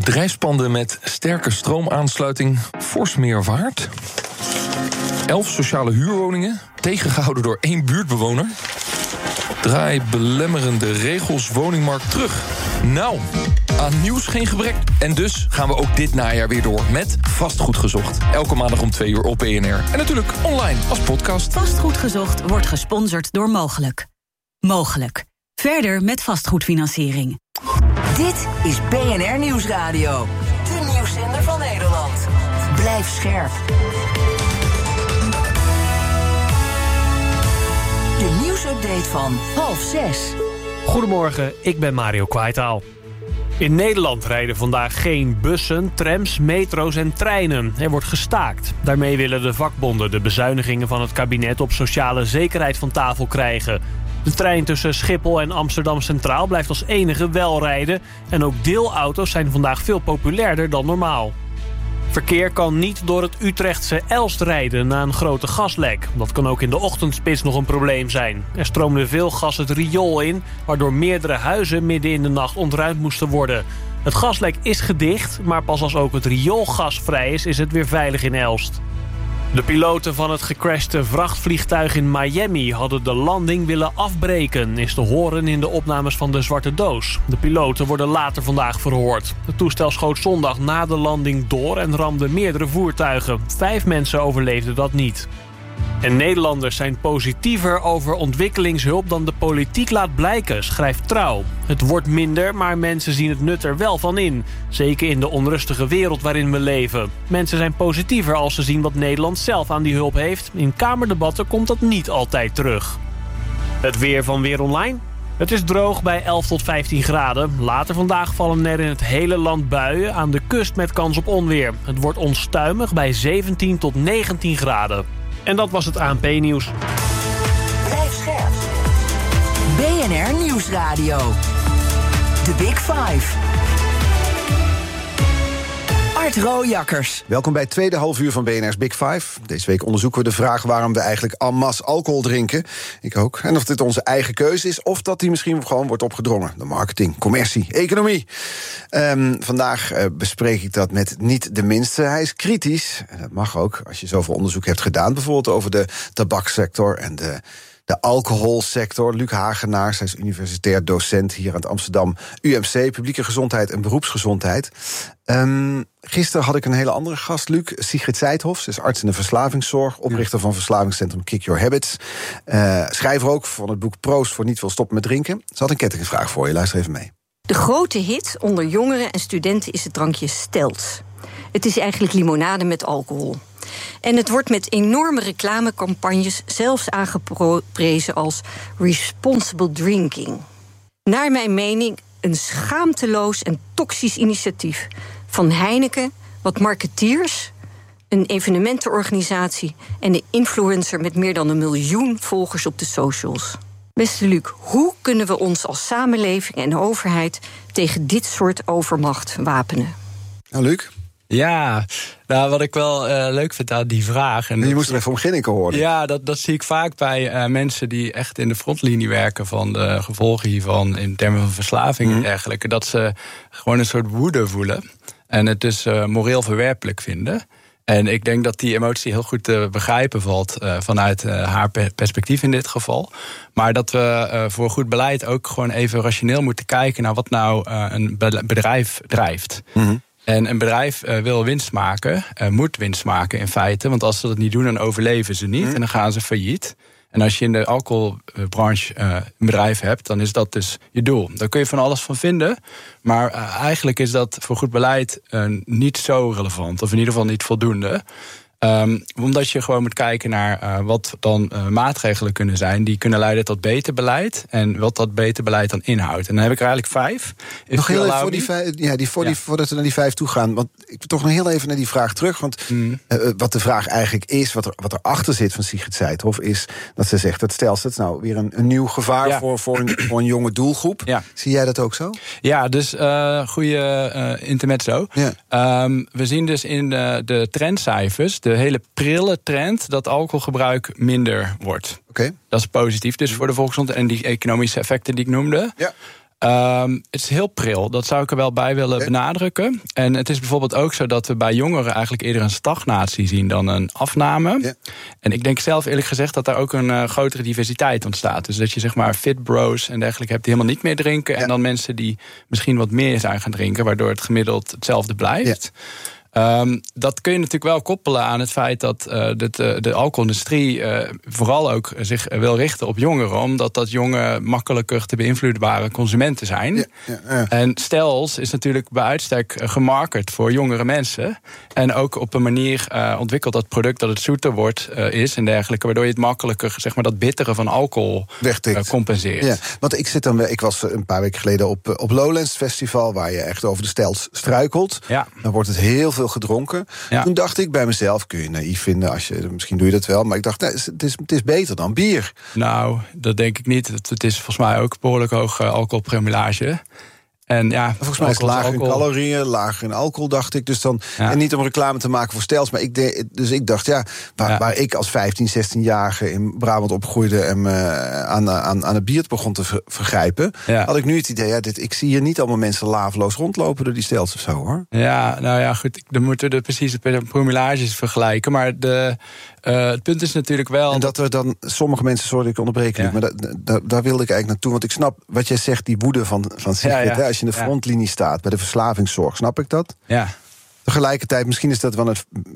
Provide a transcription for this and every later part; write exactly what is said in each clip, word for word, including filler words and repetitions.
Bedrijfspanden met sterke stroomaansluiting fors meer waard. Elf sociale huurwoningen, tegengehouden door één buurtbewoner. Draai belemmerende regels woningmarkt terug. Nou, aan nieuws geen gebrek. En dus gaan we ook dit najaar weer door met Vastgoed Gezocht. Elke maandag om twee uur op B N R. En natuurlijk online als podcast. Vastgoed Gezocht wordt gesponsord door Mogelijk. Mogelijk. Verder met vastgoedfinanciering. Dit is B N R Nieuwsradio. De nieuwszender van Nederland. Blijf scherp. De nieuwsupdate van half zes. Goedemorgen, ik ben Mario Kwaitaal. In Nederland rijden vandaag geen bussen, trams, metro's en treinen. Er wordt gestaakt. Daarmee willen de vakbonden de bezuinigingen van het kabinet op sociale zekerheid van tafel krijgen. De trein tussen Schiphol en Amsterdam Centraal blijft als enige wel rijden. En ook deelauto's zijn vandaag veel populairder dan normaal. Verkeer kan niet door het Utrechtse Elst rijden na een grote gaslek. Dat kan ook in de ochtendspits nog een probleem zijn. Er stroomde veel gas het riool in, waardoor meerdere huizen midden in de nacht ontruimd moesten worden. Het gaslek is gedicht, maar pas als ook het rioolgas vrij is, is het weer veilig in Elst. De piloten van het gecrashte vrachtvliegtuig in Miami hadden de landing willen afbreken, is te horen in de opnames van de Zwarte Doos. De piloten worden later vandaag verhoord. Het toestel schoot zondag na de landing door en ramde meerdere voertuigen. Vijf mensen overleefden dat niet. En Nederlanders zijn positiever over ontwikkelingshulp dan de politiek laat blijken, schrijft Trouw. Het wordt minder, maar mensen zien het nut er wel van in. Zeker in de onrustige wereld waarin we leven. Mensen zijn positiever als ze zien wat Nederland zelf aan die hulp heeft. In kamerdebatten komt dat niet altijd terug. Het weer van Weer Online. Het is droog bij elf tot vijftien graden. Later vandaag vallen er in het hele land buien, aan de kust met kans op onweer. Het wordt onstuimig bij zeventien tot negentien graden. En dat was het A N P-nieuws. Blijf scherp. B N R Nieuwsradio. The Big Five. Art Rooijakkers. Welkom bij het tweede half uur van B N R's Big Five. Deze week onderzoeken we de vraag waarom we eigenlijk en masse alcohol drinken. Ik ook. En of dit onze eigen keuze is, of dat die misschien gewoon wordt opgedrongen. De marketing, commercie, economie. Um, vandaag uh, bespreek ik dat met niet de minste. Hij is kritisch. En dat mag ook, als je zoveel onderzoek hebt gedaan. Bijvoorbeeld over de tabaksector en de... de alcoholsector. Luc Hagenaars, hij is universitair docent hier aan het Amsterdam U M C, publieke gezondheid en beroepsgezondheid. Um, gisteren had ik een hele andere gast, Luc. Sigrid Seithoff, ze is arts in de verslavingszorg, oprichter van verslavingscentrum Kick Your Habits. Uh, schrijver ook van het boek Proost voor niet wil stoppen met drinken. Ze had een kettingvraag voor je, luister even mee. De grote hit onder jongeren en studenten is het drankje Stelt. Het is eigenlijk limonade met alcohol. En het wordt met enorme reclamecampagnes zelfs aangeprezen als responsible drinking. Naar mijn mening een schaamteloos en toxisch initiatief van Heineken, wat marketeers, een evenementenorganisatie en een influencer met meer dan een miljoen volgers op de socials. Beste Luc, hoe kunnen we ons als samenleving en overheid tegen dit soort overmacht wapenen? Nou, Luc? Ja, nou, wat ik wel uh, leuk vind aan die vraag... En je dat, moest er even om ginniken horen. Ja, dat, dat zie ik vaak bij uh, mensen die echt in de frontlinie werken... van de gevolgen hiervan in termen van verslaving mm. en dergelijke... dat ze gewoon een soort woede voelen en het dus uh, moreel verwerpelijk vinden... En ik denk dat die emotie heel goed te begrijpen valt... Uh, vanuit uh, haar perspectief in dit geval. Maar dat we uh, voor goed beleid ook gewoon even rationeel moeten kijken... naar wat nou uh, een bedrijf drijft. Mm-hmm. En een bedrijf uh, wil winst maken, uh, moet winst maken in feite. Want als ze dat niet doen, dan overleven ze niet. Mm. En dan gaan ze failliet. En als je in de alcoholbranche uh, een bedrijf hebt, dan is dat dus je doel. Daar kun je van alles van vinden. Maar uh, eigenlijk is dat voor goed beleid uh, niet zo relevant. Of in ieder geval niet voldoende. Um, omdat je gewoon moet kijken naar uh, wat dan uh, maatregelen kunnen zijn... die kunnen leiden tot beter beleid en wat dat beter beleid dan inhoudt. En dan heb ik er eigenlijk vijf. Nog heel even voor die vijf, ja, die, voor ja. die, voordat we naar die vijf toe gaan. Want ik wil toch nog heel even naar die vraag terug. Want mm. uh, wat de vraag eigenlijk is, wat er, wat er achter zit van Sigrid Seithoff... is dat ze zegt, dat stelsel is nou weer een, een nieuw gevaar ja. voor, voor, een, voor een jonge doelgroep. Ja. Zie jij dat ook zo? Ja, dus uh, goede uh, intermezzo. Ja. Um, we zien dus in de, de trendcijfers... de hele prille trend dat alcoholgebruik minder wordt. Okay. Dat is positief dus voor de volksgezondheid en die economische effecten die ik noemde. Um, het is heel pril, dat zou ik er wel bij willen benadrukken. En het is bijvoorbeeld ook zo dat we bij jongeren eigenlijk eerder een stagnatie zien dan een afname. Ja. En ik denk zelf eerlijk gezegd dat daar ook een uh, grotere diversiteit ontstaat. Dus dat je zeg maar fit bros en dergelijke hebt die helemaal niet meer drinken. Ja. En dan mensen die misschien wat meer zijn gaan drinken, waardoor het gemiddeld hetzelfde blijft. Ja. Um, dat kun je natuurlijk wel koppelen aan het feit dat uh, de, de, de alcoholindustrie uh, vooral ook zich wil richten op jongeren, omdat dat jonge, makkelijker te beïnvloedbare consumenten zijn. Ja, ja, ja. En Stels is natuurlijk bij uitstek gemarket voor jongere mensen. En ook op een manier uh, ontwikkeld dat product dat het zoeter wordt uh, is en dergelijke, waardoor je het makkelijker, zeg maar, dat bittere van alcohol uh, compenseert. Ja, want ik zit dan, ik was een paar weken geleden op, op Lowlands Festival, waar je echt over de Stels struikelt. Ja. Dan wordt het heel veel gedronken. Ja. Toen dacht ik bij mezelf, kun je naïef vinden, als je, misschien doe je dat wel, maar ik dacht, nee, het, is, het is beter dan bier. Nou, dat denk ik niet. Het, het is volgens mij ook behoorlijk hoog uh, alcoholpromillage. En ja, volgens mij is het lager in calorieën, lager in alcohol, dacht ik. Dus dan, ja. En niet om reclame te maken voor Stels, maar ik de, dus ik dacht, ja, waar, ja. waar ik als vijftien, zestien-jarige in Brabant opgroeide en me aan, aan, aan het bier begon te ver, vergrijpen, ja. had ik nu het idee, ja, dit, ik zie hier niet allemaal mensen laveloos rondlopen door die Stels of zo, hoor. Ja, nou ja, goed, dan moeten we de precieze promillages vergelijken, maar de Uh, het punt is natuurlijk wel. En dat er dan sommige mensen, sorry, ik onderbreek, ja. maar da, da, daar wilde ik eigenlijk naartoe. Want ik snap wat jij zegt, die woede van, van Sigrid. Ja, ja. Als je in de frontlinie staat bij de verslavingszorg, snap ik dat? Ja. Tegelijkertijd, misschien is dat wel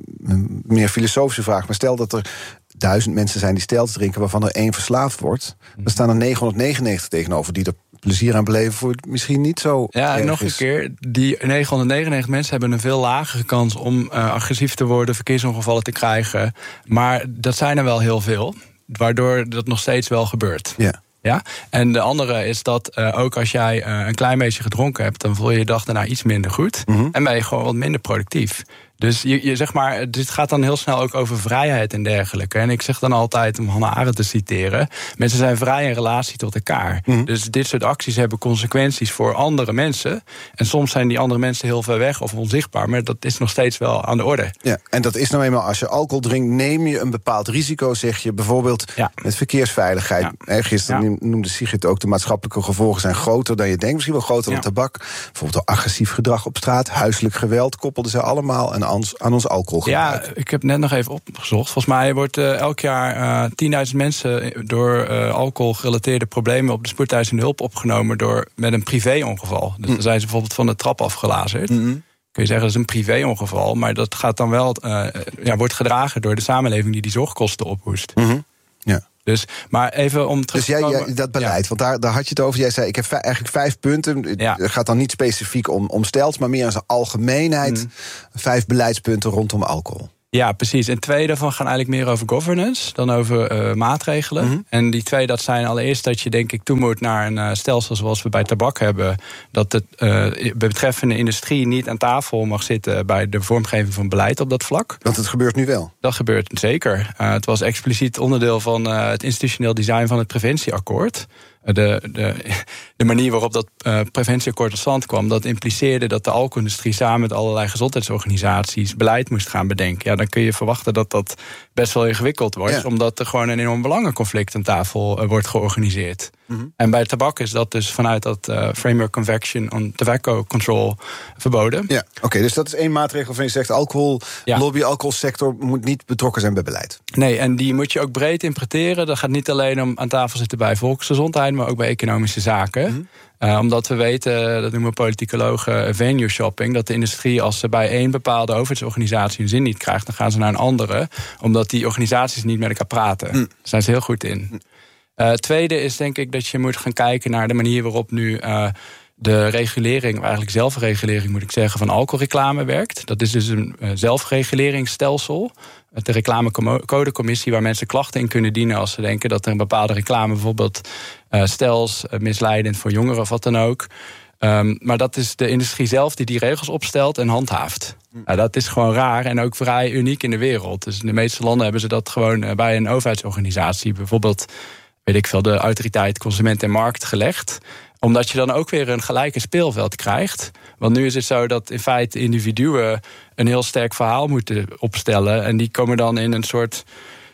een meer filosofische vraag, maar stel dat er duizend mensen zijn die Stels drinken, waarvan er één verslaafd wordt, dan staan er negenhonderdnegenennegentig tegenover die er plezier aan beleven voor het misschien niet zo. Ja, en nog een keer, die negenhonderdnegenennegentig mensen hebben een veel lagere kans om uh, agressief te worden, verkeersongevallen te krijgen. Maar dat zijn er wel heel veel, waardoor dat nog steeds wel gebeurt. Ja. Ja? En de andere is dat uh, ook als jij uh, een klein beetje gedronken hebt, dan voel je je dag daarna iets minder goed. Mm-hmm. En ben je gewoon wat minder productief. Dus je, je zeg maar, dit gaat dan heel snel ook over vrijheid en dergelijke. En ik zeg dan altijd, om Hannah Arendt te citeren, mensen zijn vrij in relatie tot elkaar. Mm-hmm. Dus dit soort acties hebben consequenties voor andere mensen. En soms zijn die andere mensen heel ver weg of onzichtbaar, maar dat is nog steeds wel aan de orde. Ja, en dat is nou eenmaal, als je alcohol drinkt, neem je een bepaald risico, zeg je, bijvoorbeeld ja. met verkeersveiligheid. Ja. Gisteren ja. noemde Sigrid ook, de maatschappelijke gevolgen zijn groter dan je denkt, misschien wel groter ja. dan tabak. Bijvoorbeeld door agressief gedrag op straat, huiselijk geweld, koppelden ze allemaal aan aan ons alcoholgebruik. Ja, ik heb net nog even opgezocht. Volgens mij wordt uh, elk jaar uh, tienduizend mensen door uh, alcoholgerelateerde problemen op de spoedeisende hulp opgenomen door, met een privéongeval. Dus mm. dan zijn ze bijvoorbeeld van de trap afgelazerd. Mm-hmm. Kun je zeggen, dat is een privéongeval, maar dat gaat dan wel, uh, ja, wordt gedragen door de samenleving die die zorgkosten ophoest. Mm-hmm. Ja. Dus, maar even om terug dus te komen. Dus jij, dat beleid, ja. want daar, daar had je het over. Jij zei, ik heb v- eigenlijk vijf punten. Ja. Het gaat dan niet specifiek om, om Stels, maar meer aan zijn algemeenheid. Mm. Vijf beleidspunten rondom alcohol. Ja, precies. En twee daarvan gaan eigenlijk meer over governance dan over uh, maatregelen. Mm-hmm. En die twee, dat zijn allereerst dat je denk ik toe moet naar een uh, stelsel zoals we bij tabak hebben. Dat de uh, betreffende industrie niet aan tafel mag zitten bij de vormgeving van beleid op dat vlak. Want het gebeurt nu wel. Dat gebeurt zeker. Uh, het was expliciet onderdeel van uh, het institutioneel design van het preventieakkoord. De, de, de manier waarop dat uh, preventieakkoord tot stand kwam, dat impliceerde dat de alcoholindustrie samen met allerlei gezondheidsorganisaties beleid moest gaan bedenken. Ja, dan kun je verwachten dat dat best wel ingewikkeld wordt, ja. omdat er gewoon een enorm belangenconflict aan tafel uh, wordt georganiseerd. Mm-hmm. En bij tabak is dat dus vanuit dat uh, Framework Convention on Tobacco Control verboden. Ja, oké, okay, dus dat is één maatregel waarvan je zegt, alcohol, ja. lobby, alcoholsector moet niet betrokken zijn bij beleid. Nee, en die moet je ook breed interpreteren. Dat gaat niet alleen om aan tafel zitten bij volksgezondheid, maar ook bij economische zaken. Mm-hmm. Uh, omdat we weten, dat noemen politicologen venue shopping, dat de industrie, als ze bij één bepaalde overheidsorganisatie hun zin niet krijgt, dan gaan ze naar een andere, omdat die organisaties niet met elkaar praten. Mm. Daar zijn ze heel goed in. Mm. Uh, tweede is denk ik dat je moet gaan kijken naar de manier waarop nu uh, de regulering, of eigenlijk zelfregulering moet ik zeggen, van alcoholreclame werkt. Dat is dus een uh, zelfreguleringsstelsel. De reclamecodecommissie, waar mensen klachten in kunnen dienen als ze denken dat er een bepaalde reclame, bijvoorbeeld uh, stels, uh, misleidend voor jongeren of wat dan ook. Um, maar dat is de industrie zelf die die regels opstelt en handhaaft. Mm. Uh, dat is gewoon raar en ook vrij uniek in de wereld. Dus in de meeste landen hebben ze dat gewoon uh, bij een overheidsorganisatie, bijvoorbeeld, weet ik veel, de autoriteit Consument en Markt gelegd. Omdat je dan ook weer een gelijke speelveld krijgt. Want nu is het zo dat in feite individuen een heel sterk verhaal moeten opstellen. En die komen dan in een soort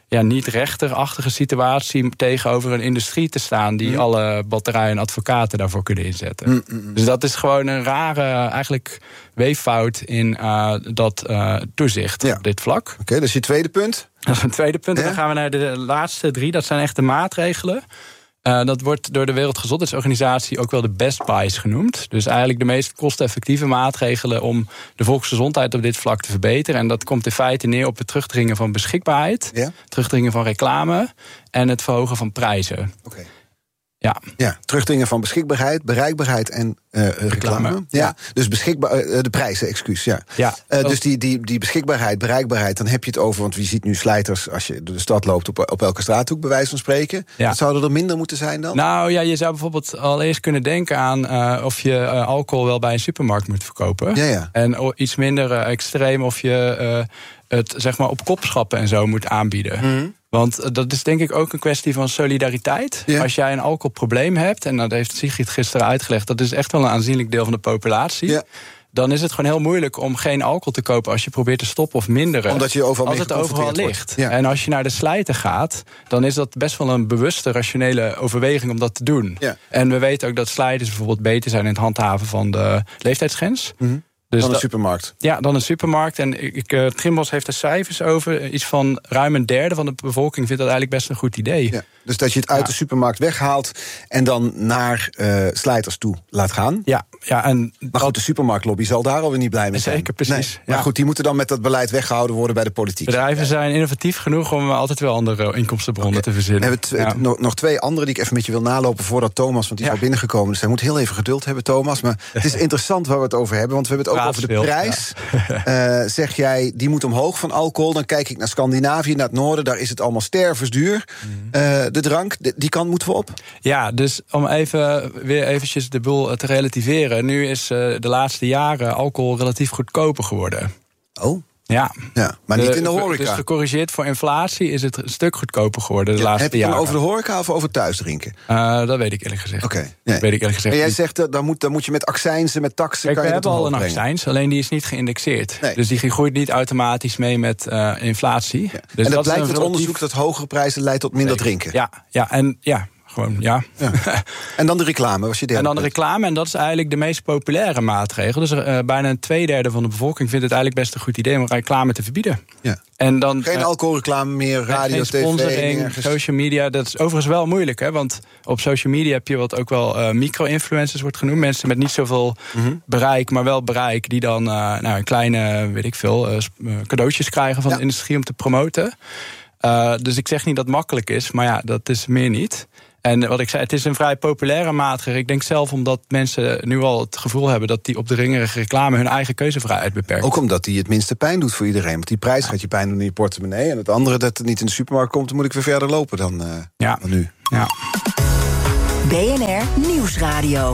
ja, niet rechterachtige situatie tegenover een industrie te staan die mm. alle batterijen en advocaten daarvoor kunnen inzetten. Mm, mm, mm. Dus dat is gewoon een rare eigenlijk weeffout in uh, dat uh, toezicht ja. op dit vlak. Oké, okay, dat is je tweede punt. Dat is een tweede punt. Ja? En dan gaan we naar de laatste drie. Dat zijn echt de maatregelen. Uh, dat wordt door de Wereldgezondheidsorganisatie ook wel de best buys genoemd. Dus eigenlijk de meest kosteneffectieve maatregelen om de volksgezondheid op dit vlak te verbeteren. En dat komt in feite neer op het terugdringen van beschikbaarheid, ja? terugdringen van reclame en het verhogen van prijzen. Oké. Okay. Ja. ja, terugdringen van beschikbaarheid, bereikbaarheid en uh, reclame. reclame. Ja. ja, dus beschikbaar, uh, de prijzen, excuus. Ja. ja. Uh, dus die, die, die beschikbaarheid, bereikbaarheid, dan heb je het over, want je ziet nu slijters als je door de stad loopt op, op elke straathoek, bij wijze van spreken. Ja. Zouden er minder moeten zijn dan? Nou ja, je zou bijvoorbeeld al eerst kunnen denken aan uh, of je uh, alcohol wel bij een supermarkt moet verkopen. Ja, ja. En oh, iets minder uh, extreem of je uh, het zeg maar op kopschappen en zo moet aanbieden. Mm-hmm. Want dat is denk ik ook een kwestie van solidariteit. Ja. Als jij een alcoholprobleem hebt, en dat heeft Sigrid gisteren uitgelegd, dat is echt wel een aanzienlijk deel van de populatie. Ja. Dan is het gewoon heel moeilijk om geen alcohol te kopen als je probeert te stoppen of minderen. Omdat je overal als het overal ligt. Ja. En als je naar de slijter gaat, dan is dat best wel een bewuste, rationele overweging om dat te doen. Ja. En we weten ook dat slijters bijvoorbeeld beter zijn in het handhaven van de leeftijdsgrens. Mm-hmm. Dus dan een supermarkt. Ja, dan een supermarkt. En ik, uh, Trimbos heeft er cijfers over. Iets van ruim een derde van de bevolking vindt dat eigenlijk best een goed idee. Ja, dus dat je het uit ja. de supermarkt weghaalt en dan naar uh, slijters toe laat gaan. Ja, ja en maar goed, de supermarktlobby zal daar alweer niet blij mee zijn. Zeker, precies. Nee. Maar ja. goed, die moeten dan met dat beleid weggehouden worden bij de politiek. Bedrijven ja. zijn innovatief genoeg om altijd wel andere inkomstenbronnen okay. te verzinnen. We hebben t- ja. nog, nog twee andere die ik even met je wil nalopen voordat Thomas, want die ja. is al binnengekomen. Dus hij moet heel even geduld hebben, Thomas. Maar het is interessant waar we het over hebben, want we hebben het ook Praat over de prijs. Ja. Uh, zeg jij, die moet omhoog van alcohol. Dan kijk ik naar Scandinavië, naar het noorden. Daar is het allemaal stervensduur. Mm. Uh, de drank, de, die kant moeten we op? Ja, dus om even weer eventjes de boel te relativeren. Nu is uh, de laatste jaren alcohol relatief goedkoper geworden. Oh. Ja. ja, maar niet in de horeca. Dus gecorrigeerd voor inflatie is het een stuk goedkoper geworden de ja, laatste heb je jaren. Heb je over de horeca of over thuis drinken? Uh, dat weet ik eerlijk gezegd. Oké. Okay, nee. weet ik eerlijk gezegd. En jij zegt dat dan moet, dan moet je met accijnzen, met taxen. Kijk, kan je we hebben al een brengen. accijns, alleen die is niet geïndexeerd. Nee. Dus die groeit niet automatisch mee met uh, inflatie. Ja. Dus en dat, dat blijkt uit relatief... onderzoek dat hogere prijzen leidt tot minder Zeker. drinken. Ja, ja, en ja. Gewoon, ja. ja. En dan de reclame, was je derde. En dan de reclame, en dat is eigenlijk de meest populaire maatregel. Dus uh, bijna een tweederde van de bevolking vindt het eigenlijk best een goed idee om reclame te verbieden. Ja. En dan, geen uh, alcoholreclame meer, radio, geen sponsoring, tv, social media. Dat is overigens wel moeilijk, hè? Want op social media heb je wat ook wel uh, micro-influencers wordt genoemd. Mensen met niet zoveel mm-hmm. bereik, maar wel bereik, die dan uh, nou, een kleine, weet ik veel, uh, cadeautjes krijgen van ja. de industrie om te promoten. Uh, dus ik zeg niet dat het makkelijk is, maar ja, dat is meer niet. En wat ik zei, het is een vrij populaire maatregel. Ik denk zelf omdat mensen nu al het gevoel hebben dat die op de ringerige reclame hun eigen keuzevrijheid beperkt. Ook omdat die het minste pijn doet voor iedereen. Want die prijs gaat je pijn doen in je portemonnee. En het andere dat het niet in de supermarkt komt, dan moet ik weer verder lopen dan, uh, ja. dan nu. Ja. B N R Nieuwsradio.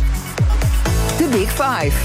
The Big Five.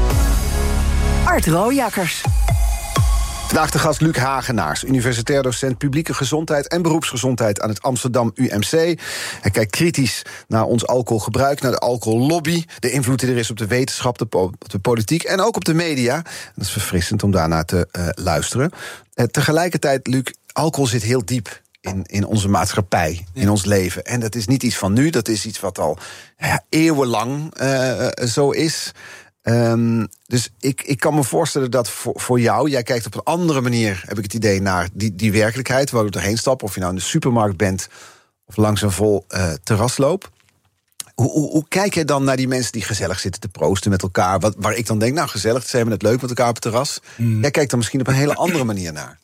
Art Rooijakkers. Vandaag de gast Luc Hagenaars, universitair docent publieke gezondheid en beroepsgezondheid aan het Amsterdam U M C. Hij kijkt kritisch naar ons alcoholgebruik, naar de alcohollobby, de invloed die er is op de wetenschap, de, po- de politiek en ook op de media. Dat is verfrissend om daarnaar te uh, luisteren. Uh, tegelijkertijd, Luc, alcohol zit heel diep in, in onze maatschappij, in ons leven. En dat is niet iets van nu, dat is iets wat al ja, eeuwenlang uh, zo is. Um, dus ik, ik kan me voorstellen dat voor, voor jou, jij kijkt op een andere manier, heb ik het idee, naar die, die werkelijkheid, waar we doorheen stappen, of je nou in de supermarkt bent of langs een vol uh, terras loopt. Hoe, hoe, hoe kijk je dan naar die mensen die gezellig zitten te proosten met elkaar? Wat, waar ik dan denk, nou gezellig, ze hebben het leuk met elkaar op het terras. Mm. Jij kijkt dan misschien op een hele andere manier naar.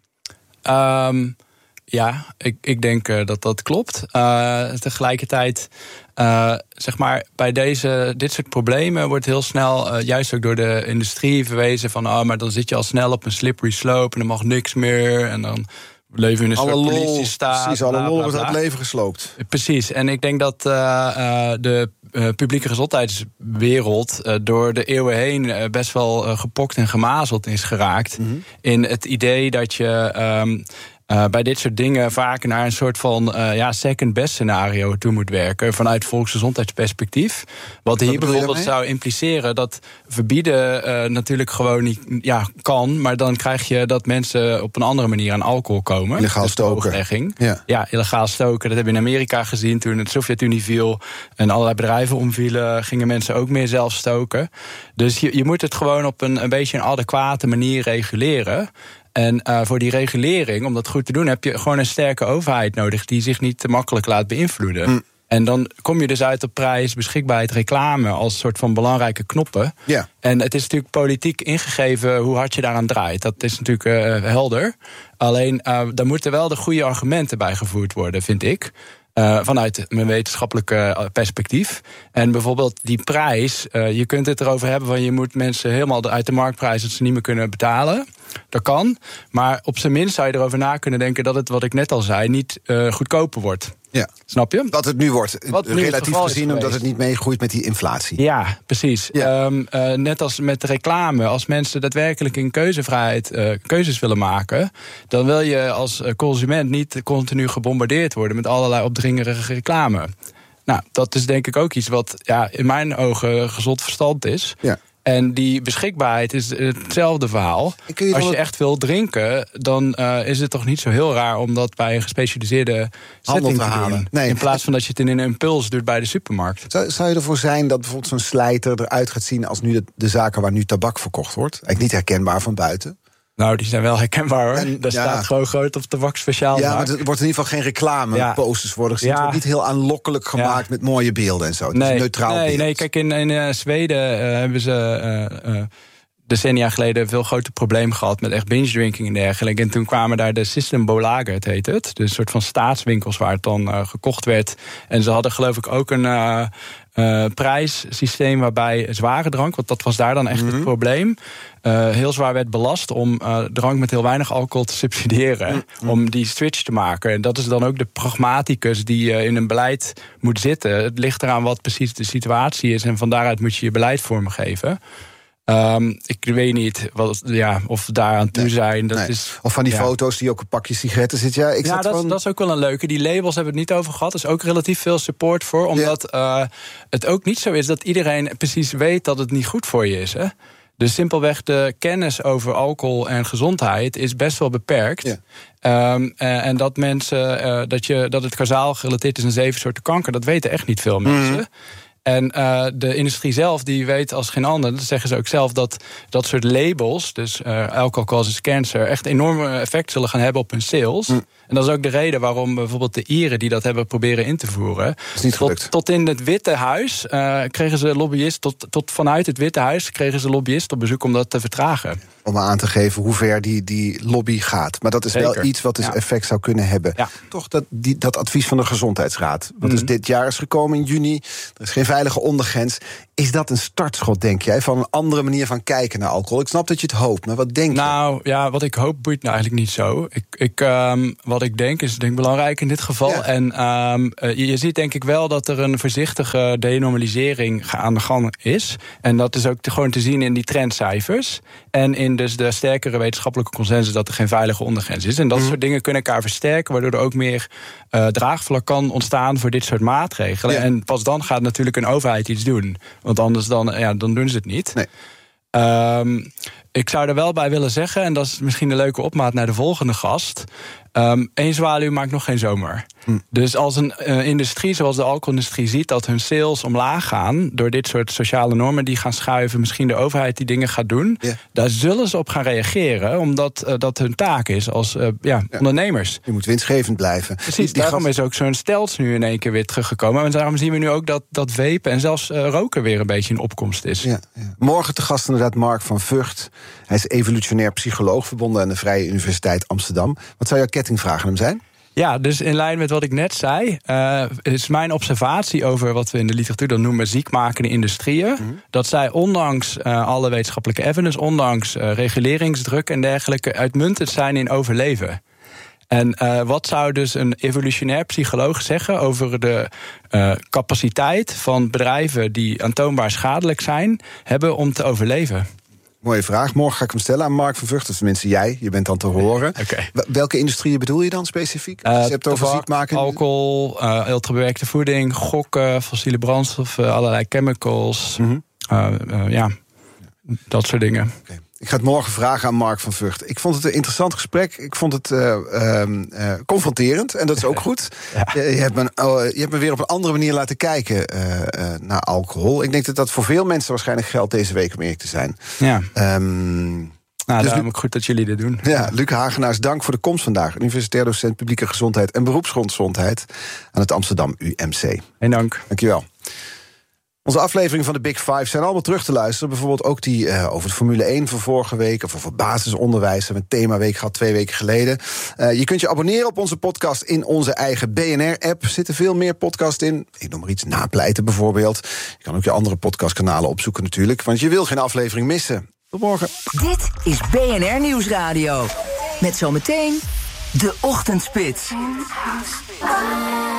Um, ja, ik, ik denk uh, dat dat klopt. Uh, tegelijkertijd, uh, zeg maar, bij deze, dit soort problemen wordt heel snel, uh, juist ook door de industrie verwezen van, oh, maar dan zit je al snel op een slippery slope en dan mag niks meer en dan leven we in een soort politiestaat. Precies, alle lol wordt uit het leven gesloopt. Precies, en ik denk dat uh, uh, de uh, publieke gezondheidswereld uh, door de eeuwen heen uh, best wel uh, gepokt en gemazeld is geraakt. Mm-hmm. In het idee dat je um, Uh, bij dit soort dingen vaak naar een soort van uh, ja, second best scenario toe moet werken vanuit volksgezondheidsperspectief. Wat hier bijvoorbeeld zou impliceren dat verbieden uh, natuurlijk gewoon niet ja, kan, maar dan krijg je dat mensen op een andere manier aan alcohol komen. Illegaal dus stoken. Ja. ja, illegaal stoken. Dat hebben we in Amerika gezien toen de Sovjet-Unie viel en allerlei bedrijven omvielen, gingen mensen ook meer zelf stoken. Dus je, je moet het gewoon op een, een beetje een adequate manier reguleren. En uh, voor die regulering, om dat goed te doen, heb je gewoon een sterke overheid nodig die zich niet te makkelijk laat beïnvloeden. Mm. En dan kom je dus uit op prijs, beschikbaarheid, reclame als soort van belangrijke knoppen. Ja. En het is natuurlijk politiek ingegeven hoe hard je daaraan draait. Dat is natuurlijk uh, helder. Alleen, uh, daar moeten wel de goede argumenten bij gevoerd worden, vind ik. Uh, vanuit mijn wetenschappelijke perspectief. En bijvoorbeeld die prijs, uh, je kunt het erover hebben van je moet mensen helemaal uit de marktprijs dat ze niet meer kunnen betalen. Dat kan. Maar op zijn minst zou je erover na kunnen denken dat het, wat ik net al zei, niet uh, goedkoper wordt. Ja. Snap je? Wat het nu wordt, Wat nu relatief gezien, omdat het niet meegroeit met die inflatie. Ja, precies. Ja. Um, uh, net als met reclame, als mensen daadwerkelijk in keuzevrijheid uh, keuzes willen maken, dan wil je als consument niet continu gebombardeerd worden met allerlei opdringerige reclame. Nou, dat is denk ik ook iets wat ja, in mijn ogen gezond verstand is. Ja. En die beschikbaarheid is hetzelfde verhaal. Je Als je het... echt wil drinken, dan uh, is het toch niet zo heel raar om dat bij een gespecialiseerde setting te, te halen. Nee. In plaats van dat je het in een impuls doet bij de supermarkt. Zou, zou je ervoor zijn dat bijvoorbeeld zo'n slijter eruit gaat zien als nu de, de zaken waar nu tabak verkocht wordt? Eigenlijk niet herkenbaar van buiten. Nou, die zijn wel herkenbaar hoor. En, Daar ja. staat gewoon groot op tabak speciaal. Ja, maar er wordt in ieder geval geen reclame. Ja. Posters worden gezien. Ja. Het wordt niet heel aanlokkelijk gemaakt ja. met mooie beelden en zo. Het nee, is een neutraal nee, beeld. Nee, kijk, in, in uh, Zweden uh, hebben ze uh, uh, decennia geleden een veel groter probleem gehad met echt binge drinking en dergelijke. En toen kwamen daar de Systembolaget, het heet het. Dus een soort van staatswinkels waar het dan uh, gekocht werd. En ze hadden geloof ik ook een uh, uh, prijssysteem waarbij zware drank, want dat was daar dan echt mm-hmm. het probleem, Uh, heel zwaar werd belast om uh, drank met heel weinig alcohol te subsidiëren. Mm-hmm. Om die switch te maken. En dat is dan ook de pragmaticus die uh, in een beleid moet zitten. Het ligt eraan wat precies de situatie is. En van daaruit moet je je beleid vormgeven. Um, ik weet niet wat, ja, of we daar aan toe nee, zijn. Dat nee. is, of van die ja. foto's die ook een pakje sigaretten zit. Ja, ik ja dat, gewoon... dat is ook wel een leuke. Die labels hebben we het niet over gehad. Er is ook relatief veel support voor. Omdat ja. uh, het ook niet zo is dat iedereen precies weet dat het niet goed voor je is. Hè? Dus simpelweg de kennis over alcohol en gezondheid is best wel beperkt. Ja. Um, uh, en dat mensen uh, dat, je, dat het kausaal gerelateerd is aan zeven soorten kanker, dat weten echt niet veel mensen. Mm-hmm. En uh, de industrie zelf, die weet als geen ander, dat zeggen ze ook zelf, dat dat soort labels, dus uh, alcohol causes cancer, echt enorme effect zullen gaan hebben op hun sales. Mm. En dat is ook de reden waarom bijvoorbeeld de Ieren die dat hebben proberen in te voeren, is niet gelukt. Tot, tot in het Witte Huis uh, kregen ze lobbyisten, tot, tot vanuit het Witte Huis kregen ze lobbyisten op bezoek om dat te vertragen. Om aan te geven hoe ver die, die lobby gaat. Maar dat is Zeker. wel iets wat dus ja. effect zou kunnen hebben. Ja. Toch dat, die, dat advies van de Gezondheidsraad. Wat mm. dus dit jaar is gekomen in juni. Er is geen veilige ondergrens. Is dat een startschot, denk jij, van een andere manier van kijken naar alcohol? Ik snap dat je het hoopt, maar wat denk je? Nou, ja, wat ik hoop boeit nou eigenlijk niet zo. Ik, ik, um, wat ik denk is denk belangrijk in dit geval. Ja. En um, je, je ziet denk ik wel dat er een voorzichtige denormalisering aan de gang is. En dat is ook te, gewoon te zien in die trendcijfers. En in dus de sterkere wetenschappelijke consensus dat er geen veilige ondergrens is. En dat mm. soort dingen kunnen elkaar versterken, waardoor er ook meer uh, draagvlak kan ontstaan voor dit soort maatregelen. Ja. En pas dan gaat natuurlijk een overheid iets doen. Want anders dan, ja, dan doen ze het niet. Nee. Um, ik zou er wel bij willen zeggen, en dat is misschien een leuke opmaat naar de volgende gast. Um, één zwaluw maakt nog geen zomer. Hm. Dus als een uh, industrie zoals de alcoholindustrie ziet dat hun sales omlaag gaan door dit soort sociale normen die gaan schuiven, misschien de overheid die dingen gaat doen, ja. daar zullen ze op gaan reageren, omdat uh, dat hun taak is als uh, ja, ja. ondernemers. Je moet winstgevend blijven. Precies, die daarom gast... is ook zo'n stelsel nu in één keer weer teruggekomen. En daarom zien we nu ook dat, dat vapen en zelfs uh, roken weer een beetje in opkomst is. Ja, ja. Morgen te gast inderdaad Mark van Vught. Hij is evolutionair psycholoog verbonden aan de Vrije Universiteit Amsterdam. Wat zou jouw kettingvraag aan hem zijn? Ja, dus in lijn met wat ik net zei, uh, is mijn observatie over wat we in de literatuur dan noemen ziekmakende industrieën. Mm-hmm. Dat zij ondanks uh, alle wetenschappelijke evidence, ondanks uh, reguleringsdruk en dergelijke, uitmuntend zijn in overleven. En uh, wat zou dus een evolutionair psycholoog zeggen over de uh, capaciteit van bedrijven die aantoonbaar schadelijk zijn, hebben om te overleven? Mooie vraag. Morgen ga ik hem stellen aan Mark van Vught. Dus tenminste jij, je bent dan te horen. Okay. Welke industrieën bedoel je dan specifiek? Als Uh, je hebt over tabak, ziek maken. alcohol, uh, ultrabewerkte voeding, gokken, fossiele brandstoffen, allerlei chemicals. Mm-hmm. uh, uh, ja, dat soort dingen. Okay. Ik ga het morgen vragen aan Mark van Vught. Ik vond het een interessant gesprek. Ik vond het uh, uh, uh, confronterend. En dat is ook goed. Ja. Je, je, hebt me, uh, je hebt me weer op een andere manier laten kijken uh, uh, naar alcohol. Ik denk dat dat voor veel mensen waarschijnlijk geldt deze week, om eerlijk te zijn. Ja. Um, nou, dus daarom ook goed dat jullie dit doen. Ja, Luc Hagenaars, dank voor de komst vandaag. Universitair docent publieke gezondheid en beroepsgezondheid aan het Amsterdam U M C. En dank. Dankjewel. Onze afleveringen van de Big Five zijn allemaal terug te luisteren. Bijvoorbeeld ook die uh, over de Formule één van vorige week, of over basisonderwijs. We hebben een themaweek gehad twee weken geleden. Uh, je kunt je abonneren op onze podcast in onze eigen B N R-app. Er zitten veel meer podcasts in. Ik noem maar iets, Napleiten bijvoorbeeld. Je kan ook je andere podcastkanalen opzoeken natuurlijk, want je wil geen aflevering missen. Tot morgen. Dit is B N R Nieuwsradio. Met zometeen de Ochtendspits.